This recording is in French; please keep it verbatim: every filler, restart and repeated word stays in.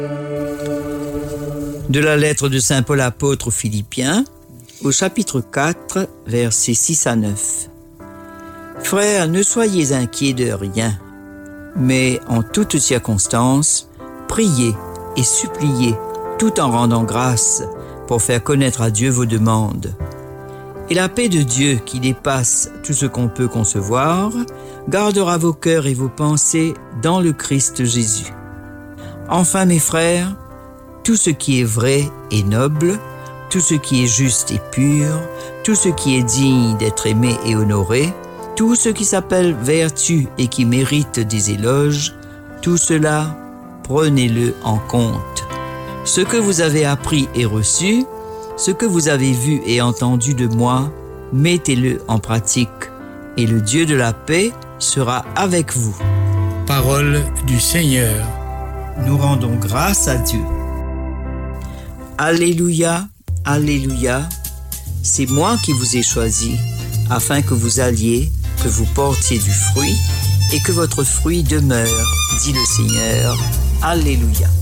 De la lettre de saint Paul apôtre aux Philippiens, au chapitre quatre, versets six à neuf. Frères, ne soyez inquiets de rien, mais en toutes circonstances, priez et suppliez, tout en rendant grâce, pour faire connaître à Dieu vos demandes. Et la paix de Dieu, qui dépasse tout ce qu'on peut concevoir, gardera vos cœurs et vos pensées dans le Christ Jésus. Enfin, mes frères, tout ce qui est vrai et noble, tout ce qui est juste et pur, tout ce qui est digne d'être aimé et honoré, tout ce qui s'appelle vertu et qui mérite des éloges, tout cela, prenez-le en compte. Ce que vous avez appris et reçu, ce que vous avez vu et entendu de moi, mettez-le en pratique, et le Dieu de la paix sera avec vous. Parole du Seigneur. Nous rendons grâce à Dieu. Alléluia, Alléluia, c'est moi qui vous ai choisi, afin que vous alliez, que vous portiez du fruit, et que votre fruit demeure, dit le Seigneur. Alléluia.